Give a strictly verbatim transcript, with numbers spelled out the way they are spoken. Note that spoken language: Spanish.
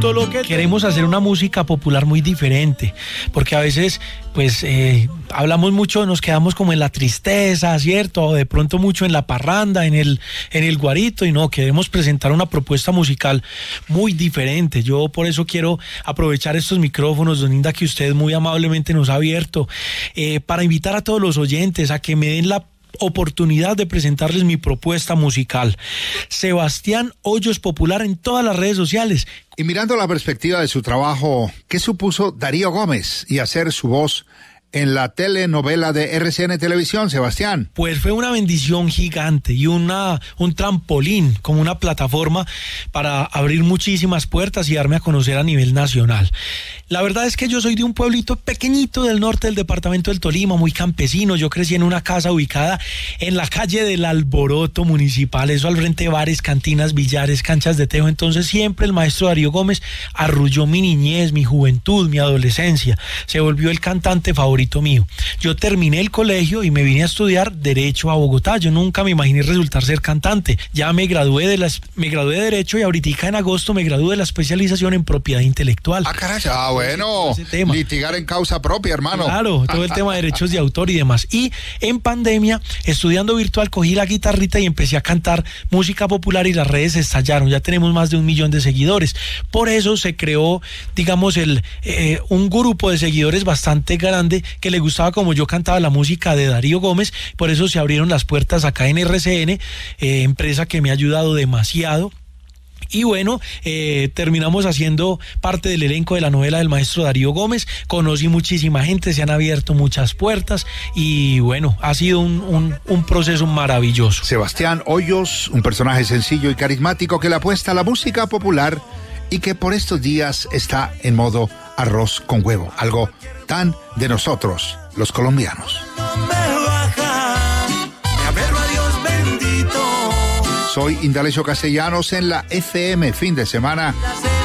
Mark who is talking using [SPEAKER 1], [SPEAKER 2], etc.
[SPEAKER 1] todo lo que queremos hacer una música popular muy diferente, porque a veces pues eh, hablamos mucho, nos quedamos como en la tristeza, ¿cierto? O de pronto mucho en la parranda, en el, en el guarito, y no, queremos presentar una propuesta musical muy diferente. Yo por eso quiero aprovechar estos micrófonos, don Inda, que usted muy amablemente nos ha abierto, eh, para invitar a todos los oyentes a que me den la oportunidad de presentarles mi propuesta musical. Sebastián Hoyos Popular en todas las redes sociales.
[SPEAKER 2] Y mirando la perspectiva de su trabajo, ¿qué supuso Darío Gómez y hacer su voz en la telenovela de R C N Televisión, Sebastián?
[SPEAKER 1] Pues fue una bendición gigante y una un trampolín, como una plataforma para abrir muchísimas puertas y darme a conocer a nivel nacional. La verdad es que yo soy de un pueblito pequeñito del norte del departamento del Tolima, muy campesino. Yo crecí en una casa ubicada en la calle del Alboroto Municipal, eso al frente de bares, cantinas, billares, canchas de tejo. Entonces siempre el maestro Darío Gómez arrulló mi niñez, mi juventud, mi adolescencia. Se volvió el cantante favorito mío. Yo terminé el colegio y me vine a estudiar Derecho a Bogotá. Yo nunca me imaginé resultar ser cantante. Ya me gradué de las, me gradué de Derecho y ahorita en agosto me gradué de la especialización en Propiedad Intelectual.
[SPEAKER 2] Ah, caray. Ah, bueno. Ese, ese litigar en causa propia, hermano.
[SPEAKER 1] Claro, todo el tema de derechos de autor y demás. Y en pandemia, estudiando virtual, cogí la guitarrita y empecé a cantar música popular y las redes estallaron. Ya tenemos más de un millón de seguidores. Por eso se creó, digamos, el eh, un grupo de seguidores bastante grande que le gustaba como yo cantaba la música de Darío Gómez. Por eso se abrieron las puertas acá en R C N, eh, empresa que me ha ayudado demasiado. Y bueno, eh, terminamos haciendo parte del elenco de la novela del maestro Darío Gómez. Conocí muchísima gente, se han abierto muchas puertas y bueno, ha sido un, un, un proceso maravilloso.
[SPEAKER 2] Sebastián Hoyos, un personaje sencillo y carismático que le apuesta a la música popular y que por estos días está en modo arroz con huevo, algo tan de nosotros, los colombianos. Soy Indalecio Castellanos en la F M, fin de semana